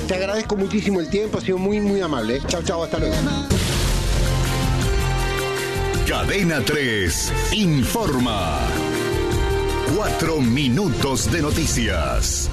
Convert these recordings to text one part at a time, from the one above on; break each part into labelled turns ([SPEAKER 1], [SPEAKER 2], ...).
[SPEAKER 1] Te agradezco muchísimo el tiempo, ha sido muy, muy amable. Chau, chau, hasta luego.
[SPEAKER 2] Cadena 3 informa. 4 minutos de noticias.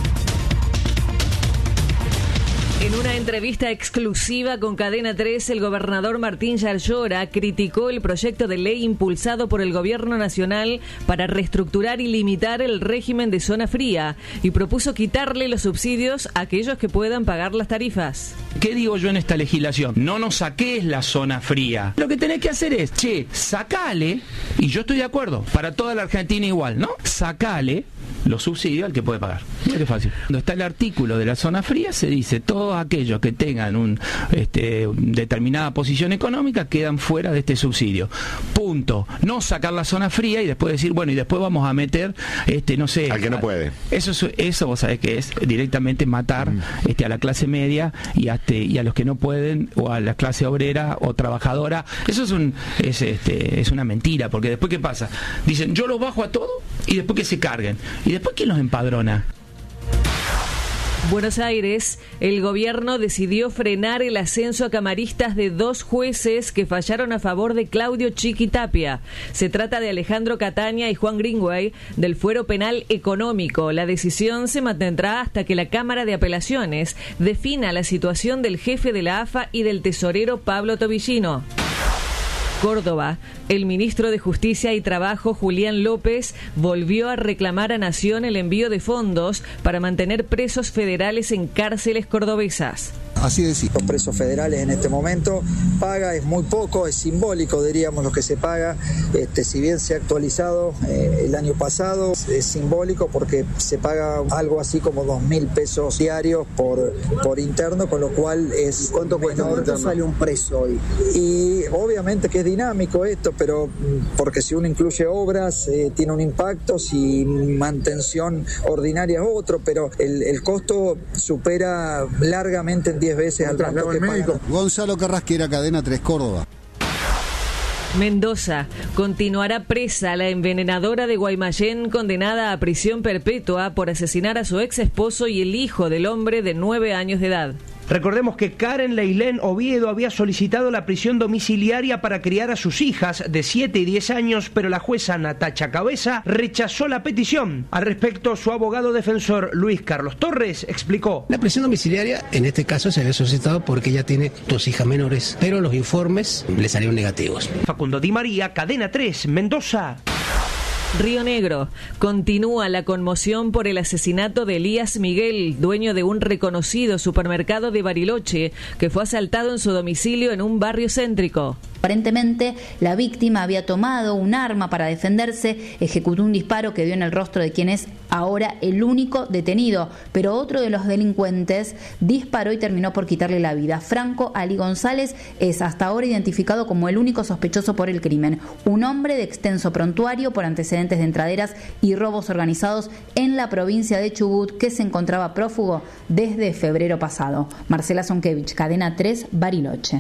[SPEAKER 3] En una entrevista exclusiva con Cadena 3, el gobernador Martín Yarlora criticó el proyecto de ley impulsado por el gobierno nacional para reestructurar y limitar el régimen de zona fría y propuso quitarle los subsidios a aquellos que puedan pagar las tarifas.
[SPEAKER 4] ¿Qué digo yo en esta legislación? No nos saques la zona fría. Lo que tenés que hacer es, sacale, y yo estoy de acuerdo, para toda la Argentina igual, ¿no? Sacale los subsidios al que puede pagar. Mira qué fácil. Cuando está el artículo de la zona fría, se dice todos aquellos que tengan una determinada posición económica quedan fuera de este subsidio. Punto. No sacar la zona fría y después decir, bueno, y después vamos a meter, no sé...
[SPEAKER 5] Al que no puede.
[SPEAKER 4] Eso vos sabés que es directamente matar a la clase media y a los que no pueden, o a la clase obrera o trabajadora. Eso es una mentira, porque después ¿qué pasa? Dicen, yo los bajo a todos y después que se carguen. ¿Y después quién los empadrona?
[SPEAKER 3] Buenos Aires, el gobierno decidió frenar el ascenso a camaristas de 2 jueces que fallaron a favor de Claudio Chiqui Tapia. Se trata de Alejandro Cataña y Juan Greenway del Fuero Penal Económico. La decisión se mantendrá hasta que la Cámara de Apelaciones defina la situación del jefe de la AFA y del tesorero Pablo Tobillino. Córdoba, el ministro de Justicia y Trabajo, Julián López, volvió a reclamar a Nación el envío de fondos para mantener presos federales en cárceles cordobesas.
[SPEAKER 6] Así decir. Los presos federales en este momento paga, es muy poco, es simbólico, diríamos, lo que se paga. Si bien se ha actualizado el año pasado, es simbólico porque se paga algo así como 2.000 pesos diarios por interno, con lo cual es... ¿Cuánto sale un preso hoy? Y obviamente que es dinámico esto, pero porque si uno incluye obras tiene un impacto, si mantención ordinaria es otro, pero el costo supera largamente en 10 veces al gasto que paga.
[SPEAKER 7] Gonzalo Carrasquera, Cadena 3 Córdoba.
[SPEAKER 3] Mendoza, continuará presa la envenenadora de Guaymallén condenada a prisión perpetua por asesinar a su ex esposo y el hijo del hombre de 9 años de edad.
[SPEAKER 8] Recordemos que Karen Leilén Oviedo había solicitado la prisión domiciliaria para criar a sus hijas de 7 y 10 años, pero la jueza Natacha Cabeza rechazó la petición. Al respecto, su abogado defensor Luis Carlos Torres explicó:
[SPEAKER 9] la prisión domiciliaria en este caso se había solicitado porque ella tiene 2 hijas menores, pero los informes le salieron negativos.
[SPEAKER 8] Facundo Di María, Cadena 3, Mendoza.
[SPEAKER 3] Río Negro, continúa la conmoción por el asesinato de Elías Miguel, dueño de un reconocido supermercado de Bariloche, que fue asaltado en su domicilio en un barrio céntrico.
[SPEAKER 10] Aparentemente, la víctima había tomado un arma para defenderse, ejecutó un disparo que dio en el rostro de quien es ahora el único detenido, pero otro de los delincuentes disparó y terminó por quitarle la vida. Franco Ali González es hasta ahora identificado como el único sospechoso por el crimen, un hombre de extenso prontuario por antecedentes de entraderas y robos organizados en la provincia de Chubut, que se encontraba prófugo desde febrero pasado. Marcela Zonkevich, Cadena 3, Bariloche.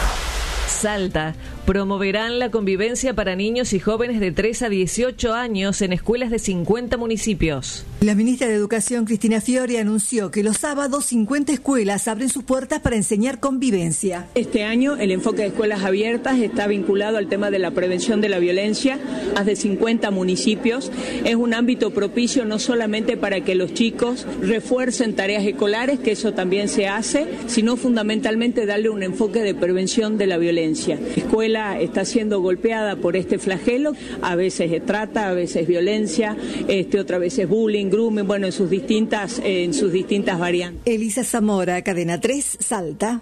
[SPEAKER 3] Salta, promoverán la convivencia para niños y jóvenes de 3 a 18 años en escuelas de 50 municipios.
[SPEAKER 11] La ministra de Educación, Cristina Fiori, anunció que los sábados 50 escuelas abren sus puertas para enseñar convivencia.
[SPEAKER 12] Este año el enfoque de escuelas abiertas está vinculado al tema de la prevención de la violencia, más de 50 municipios. Es un ámbito propicio no solamente para que los chicos refuercen tareas escolares, que eso también se hace, sino fundamentalmente darle un enfoque de prevención de la violencia. La escuela está siendo golpeada por este flagelo, a veces es trata, a veces violencia, otra vez es bullying, grooming, bueno, en sus distintas variantes.
[SPEAKER 11] Elisa Zamora, Cadena 3, Salta.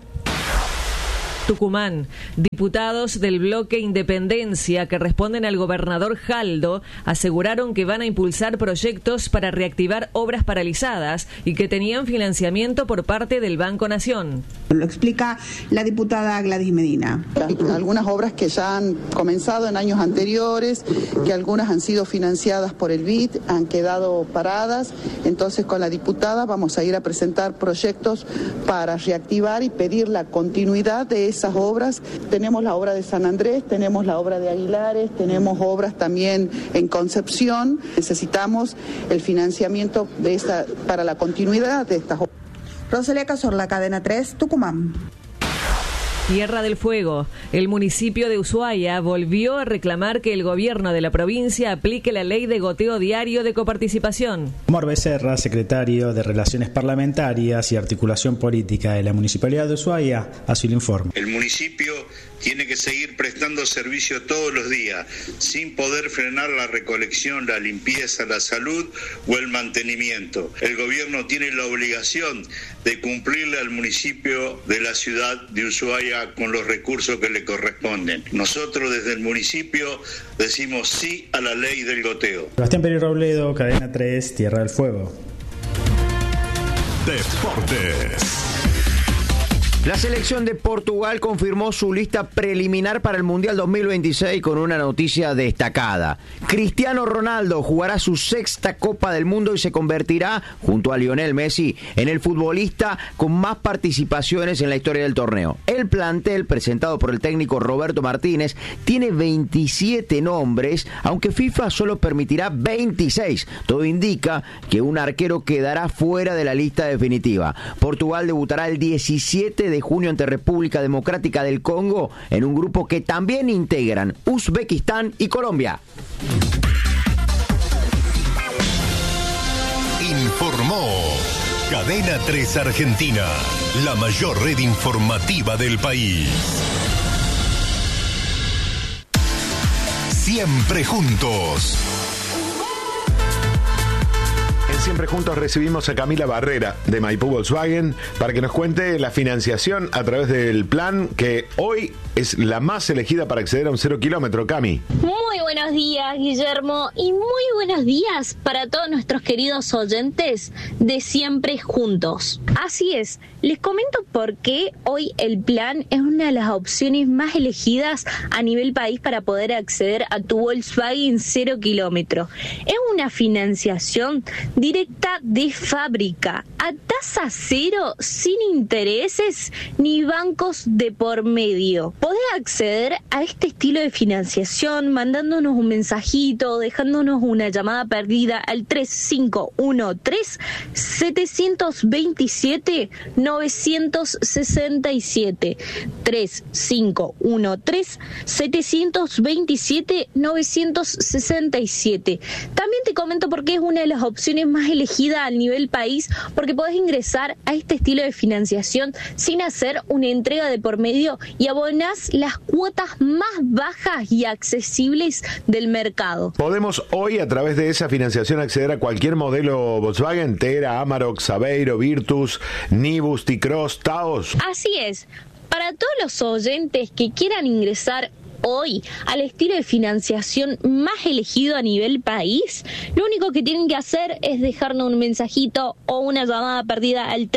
[SPEAKER 3] Tucumán, diputados del bloque Independencia que responden al gobernador Jaldo aseguraron que van a impulsar proyectos para reactivar obras paralizadas y que tenían financiamiento por parte del Banco Nación.
[SPEAKER 13] Lo explica la diputada Gladys Medina.
[SPEAKER 14] Algunas obras que ya han comenzado en años anteriores, que algunas han sido financiadas por el BID, han quedado paradas. Entonces con la diputada vamos a ir a presentar proyectos para reactivar y pedir la continuidad de esas obras. Tenemos la obra de San Andrés, tenemos la obra de Aguilares, tenemos obras también en Concepción. Necesitamos el financiamiento para la continuidad de estas obras.
[SPEAKER 13] Rosalía Cazorla, Cadena 3, Tucumán.
[SPEAKER 3] Tierra del Fuego. El municipio de Ushuaia volvió a reclamar que el gobierno de la provincia aplique la ley de goteo diario de coparticipación.
[SPEAKER 5] Omar Becerra, secretario de Relaciones Parlamentarias y Articulación Política de la Municipalidad de Ushuaia, así lo informa.
[SPEAKER 15] El municipio tiene que seguir prestando servicio todos los días, sin poder frenar la recolección, la limpieza, la salud o el mantenimiento. El gobierno tiene la obligación de cumplirle al municipio de la ciudad de Ushuaia con los recursos que le corresponden. Nosotros desde el municipio decimos sí a la ley del goteo.
[SPEAKER 5] Sebastián Pérez Robledo, Cadena 3, Tierra del Fuego.
[SPEAKER 2] Deportes.
[SPEAKER 16] La selección de Portugal confirmó su lista preliminar para el Mundial 2026 con una noticia destacada. Cristiano Ronaldo jugará su 6ª Copa del Mundo y se convertirá, junto a Lionel Messi, en el futbolista con más participaciones en la historia del torneo. El plantel, presentado por el técnico Roberto Martínez, tiene 27 nombres, aunque FIFA solo permitirá 26. Todo indica que un arquero quedará fuera de la lista definitiva. Portugal debutará el 17 de junio ante República Democrática del Congo en un grupo que también integran Uzbekistán y Colombia.
[SPEAKER 2] Informó Cadena 3 Argentina, la mayor red informativa del país. Siempre juntos.
[SPEAKER 17] Siempre juntos recibimos a Camila Barrera de Maipú Volkswagen para que nos cuente la financiación a través del plan que hoy es la más elegida para acceder a un 0 kilómetro. Cami.
[SPEAKER 18] Muy buenos días, Guillermo, y muy buenos días para todos nuestros queridos oyentes de Siempre Juntos. Así es, les comento por qué hoy el plan es una de las opciones más elegidas a nivel país para poder acceder a tu Volkswagen 0 kilómetro. Es una financiación directa de fábrica, a tasa cero, sin intereses ni bancos de por medio. Podés acceder a este estilo de financiación mandándonos un mensajito, dejándonos una llamada perdida al 3513-727-967. 3513-727-967. También te comento por qué es una de las opciones más elegidas a nivel país, porque podés ingresar a este estilo de financiación sin hacer una entrega de por medio y abonás las cuotas más bajas y accesibles del mercado.
[SPEAKER 17] Podemos hoy a través de esa financiación acceder a cualquier modelo Volkswagen, Tera, Amarok, Saveiro, Virtus, Nibus, T-Cross, Taos.
[SPEAKER 18] Así es. Para todos los oyentes que quieran ingresar hoy al estilo de financiación más elegido a nivel país, lo único que tienen que hacer es dejarnos un mensajito o una llamada perdida al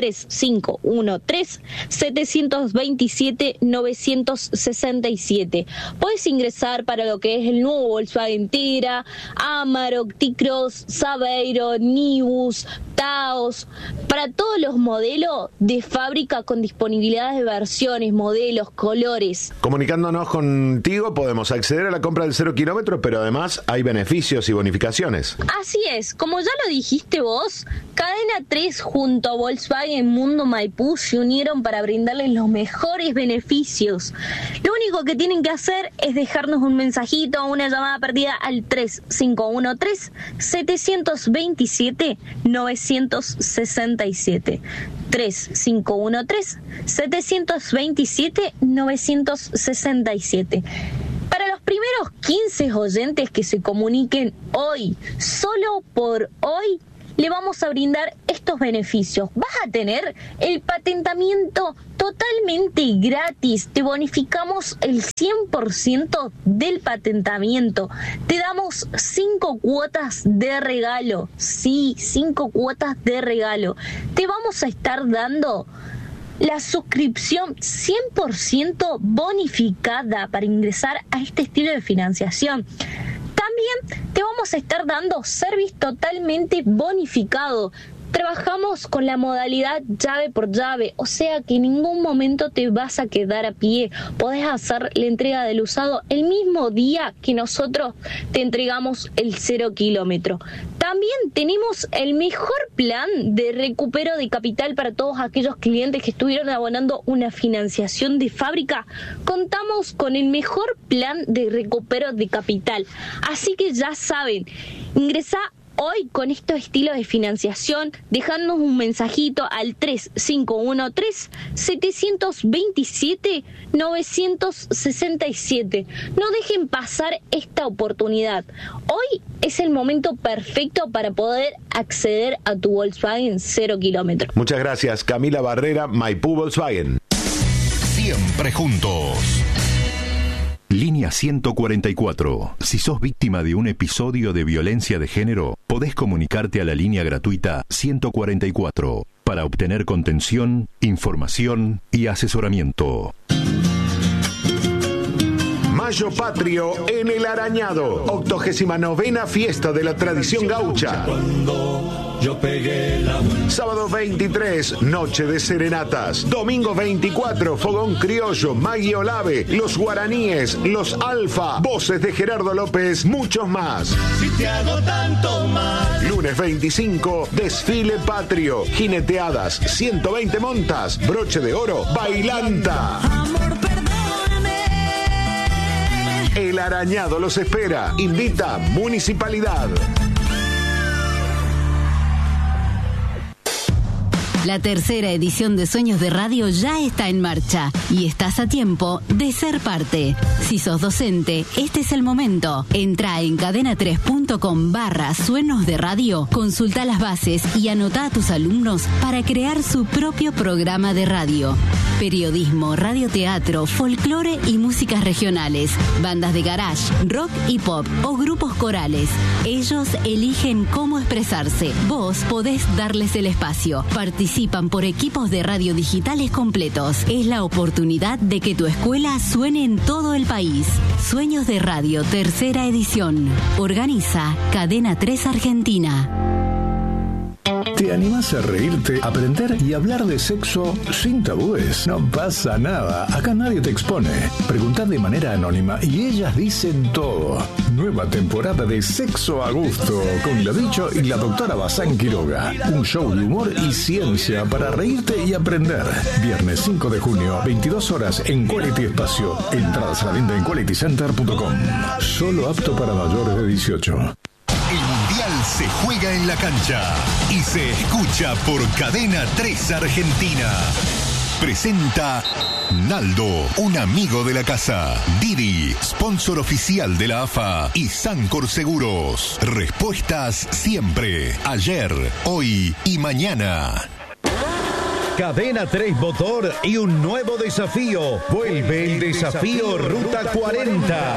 [SPEAKER 18] 3513-727-967. Puedes ingresar para lo que es el nuevo Volkswagen Tera, Amarok, T-Cross, Saveiro, Nibus, Taos, para todos los modelos de fábrica con disponibilidad de versiones, modelos, colores.
[SPEAKER 17] Comunicándonos contigo podemos acceder a la compra del 0 kilómetro, pero además hay beneficios y bonificaciones.
[SPEAKER 18] Así es, como ya lo dijiste vos, Cadena 3 junto a Volkswagen Mundo Maipú se unieron para brindarles los mejores beneficios. Lo único que tienen que hacer es dejarnos un mensajito o una llamada perdida al 3513-727-967. 3513-727-967. Para los primeros 15 oyentes que se comuniquen hoy, solo por hoy, le vamos a brindar estos beneficios. Vas a tener el patentamiento totalmente gratis. Te bonificamos el 100% del patentamiento. Te damos 5 cuotas de regalo. Sí, 5 cuotas de regalo. Te vamos a estar dando la suscripción 100% bonificada para ingresar a este estilo de financiación. También te vamos a estar dando service totalmente bonificado. Trabajamos con la modalidad llave por llave, o sea que en ningún momento te vas a quedar a pie. Podés hacer la entrega del usado el mismo día que nosotros te entregamos el 0 kilómetro. También tenemos el mejor plan de recupero de capital para todos aquellos clientes que estuvieron abonando una financiación de fábrica. Contamos con el mejor plan de recupero de capital. Así que ya saben, ingresá hoy con estos estilos de financiación, dejándonos un mensajito al 3513-727-967. No dejen pasar esta oportunidad. Hoy es el momento perfecto para poder acceder a tu Volkswagen 0 kilómetro.
[SPEAKER 17] Muchas gracias, Camila Barrera, Maipú Volkswagen.
[SPEAKER 2] Siempre juntos. Línea 144. Si sos víctima de un episodio de violencia de género, podés comunicarte a la línea gratuita 144 para obtener contención, información y asesoramiento.
[SPEAKER 17] Mayo Patrio en El Arañado. 89ª fiesta de la tradición gaucha. Sábado 23, noche de serenatas. Domingo 24, fogón criollo, Maggie Olave, los guaraníes, los alfa, voces de Gerardo López, muchos más.
[SPEAKER 19] Si te hago tanto mal.
[SPEAKER 17] Lunes 25, desfile patrio, jineteadas, 120 montas, broche de oro, bailanta.
[SPEAKER 19] Amor, perdóname.
[SPEAKER 17] El Arañado los espera. Invita Municipalidad.
[SPEAKER 20] La tercera edición de Sueños de Radio ya está en marcha y estás a tiempo de ser parte. Si sos docente, este es el momento. Entra en cadena3.com/Sueños de Radio, consulta las bases y anota a tus alumnos para crear su propio programa de radio. Periodismo, radioteatro, folclore y músicas regionales, bandas de garage, rock y pop o grupos corales. Ellos eligen cómo expresarse. Vos podés darles el espacio. Participan por equipos de radio digitales completos. Es la oportunidad de que tu escuela suene en todo el país. Sueños de Radio, tercera edición. Organiza Cadena 3 Argentina.
[SPEAKER 21] ¿Te animás a reírte, aprender y hablar de sexo sin tabúes? No pasa nada, acá nadie te expone. Preguntad de manera anónima y ellas dicen todo. Nueva temporada de Sexo a Gusto con la Dicho y la doctora Bazán Quiroga. Un show de humor y ciencia para reírte y aprender. Viernes 5 de junio, 22 horas en Quality Espacio. Entradas a la venta en qualitycenter.com. Solo apto para mayores de 18.
[SPEAKER 2] El Mundial se juega en la cancha y se escucha por Cadena 3 Argentina. Presenta Naldo, un amigo de la casa. Didi, sponsor oficial de la AFA y Sancor Seguros. Respuestas siempre, ayer, hoy y mañana.
[SPEAKER 22] Cadena 3 Motor y un nuevo desafío. Vuelve el desafío Ruta 40.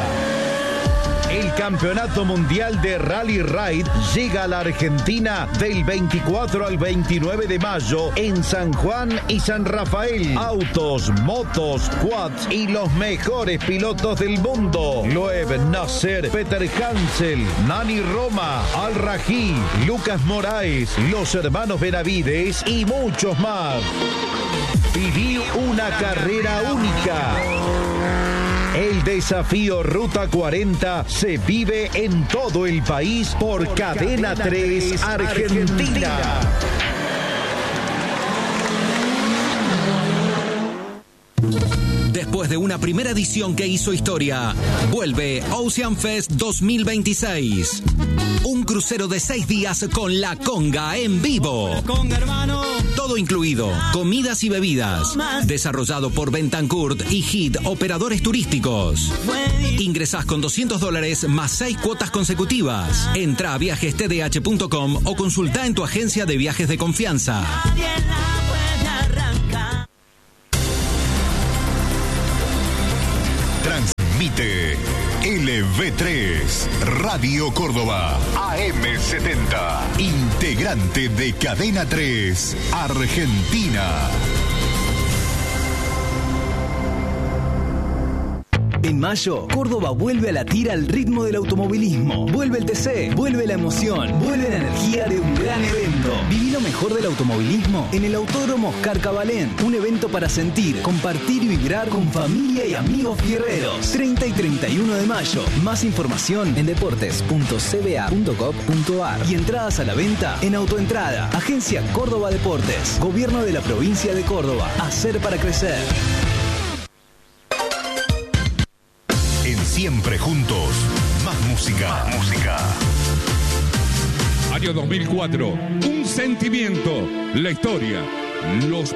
[SPEAKER 22] El Campeonato Mundial de Rally Ride llega a la Argentina del 24 al 29 de mayo en San Juan y San Rafael. Autos, motos, quads y los mejores pilotos del mundo. Loeb Nasser, Peter Hansel, Nani Roma, Al Rají, Lucas Moraes, los hermanos Benavides y muchos más. Viví una carrera única. El desafío Ruta 40 se vive en todo el país por Cadena 3 Argentina.
[SPEAKER 23] Después de una primera edición que hizo historia, vuelve Ocean Fest 2026. Un crucero de 6 días con La Conga en vivo. Todo incluido, comidas y bebidas. Desarrollado por Bentancourt y HIT Operadores Turísticos. Ingresás con $200 más 6 cuotas consecutivas. Entra a viajestdh.com o consulta en tu agencia de viajes de confianza.
[SPEAKER 2] Transmite LV3 Radio Córdoba AM70, integrante de Cadena 3 Argentina.
[SPEAKER 1] En mayo, Córdoba vuelve a latir al ritmo del automovilismo. Vuelve el TC, vuelve la emoción, vuelve la energía de un gran evento. Viví lo mejor del automovilismo en el Autódromo Oscar Cabalén. Un evento para sentir, compartir y vibrar con familia y amigos fierreros. 30 y 31 de mayo. Más información en deportes.cba.gov.ar y entradas a la venta en Autoentrada. Agencia Córdoba Deportes. Gobierno de la provincia de Córdoba. Hacer para crecer.
[SPEAKER 2] En Siempre Juntos, más música. Más música.
[SPEAKER 4] Año 2004. Un sentimiento. La historia. Los